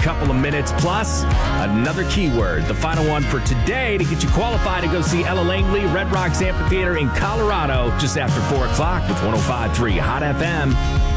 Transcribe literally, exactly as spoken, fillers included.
couple of minutes, plus another keyword. The final one for today to get you qualified to go see Ella Langley, Red Rocks Amphitheater in Colorado just after four o'clock with one oh five point three Hot F M.